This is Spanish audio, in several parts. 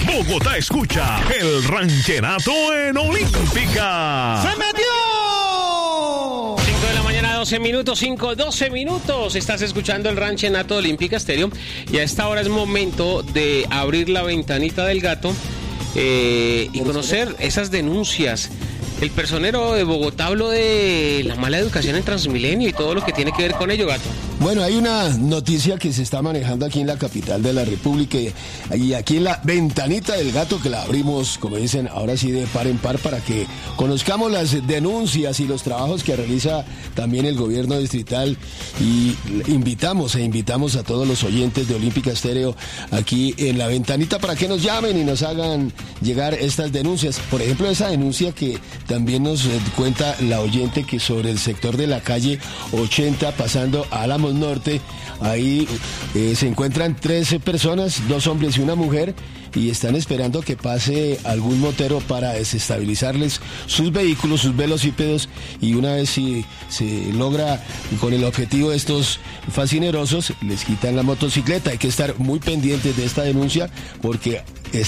Bogotá escucha el ranchenato en Olímpica. ¡Se metió! 5 de la mañana, 12 minutos. Estás escuchando el ranchenato de Olímpica Estéreo. Y a esta hora es momento de abrir la ventanita del gato y conocer esas denuncias. El personero de Bogotá habló de la mala educación en Transmilenio y todo lo que tiene que ver con ello, gato. Bueno, hay una noticia que se está manejando aquí en la capital de la República y aquí en la ventanita del gato, que la abrimos, como dicen, ahora sí de par en par, para que conozcamos las denuncias y los trabajos que realiza también el gobierno distrital. Y invitamos a todos los oyentes de Olímpica Estéreo aquí en la ventanita para que nos llamen y nos hagan llegar estas denuncias. Por ejemplo, esa denuncia que también nos cuenta la oyente, que sobre el sector de la calle 80 pasando a Álamos Norte, ahí se encuentran 13 personas, 2 hombres y una mujer, y están esperando que pase algún motero para desestabilizarles sus vehículos, sus velocípedos, y una vez si se logra con el objetivo de estos fascinerosos, les quitan la motocicleta. Hay que estar muy pendientes de esta denuncia porque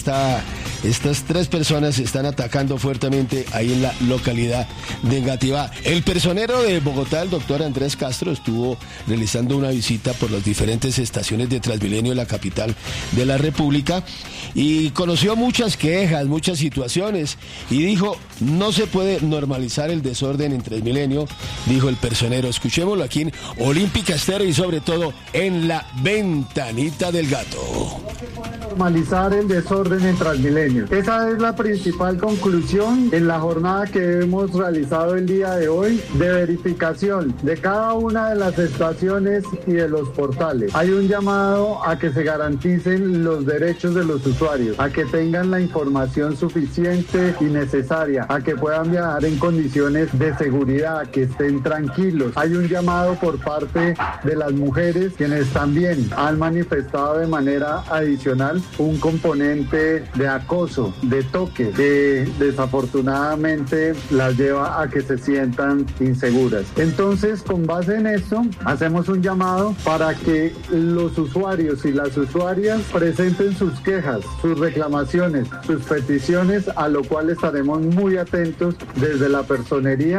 estas 3 personas se están atacando fuertemente ahí en la localidad de Engativá. El personero de Bogotá, el doctor Andrés Castro, estuvo realizando una visita por las diferentes estaciones de Transmilenio en la capital de la República y conoció muchas quejas, muchas situaciones, y dijo: no se puede normalizar el desorden en Transmilenio, dijo el personero. Escuchémoslo aquí en Olímpica Estéreo y sobre todo en la ventanita del gato. Normalizar el desorden en Transmilenio. Esa es la principal conclusión en la jornada que hemos realizado el día de hoy de verificación de cada una de las estaciones y de los portales. Hay un llamado a que se garanticen los derechos de los usuarios, a que tengan la información suficiente y necesaria, a que puedan viajar en condiciones de seguridad, que estén tranquilos. Hay un llamado por parte de las mujeres, quienes también han manifestado de manera adicional un componente de acoso, de toque, que desafortunadamente las lleva a que se sientan inseguras. Entonces, con base en esto, hacemos un llamado para que los usuarios y las usuarias presenten sus quejas, sus reclamaciones, sus peticiones, a lo cual estaremos muy atentos desde la personería.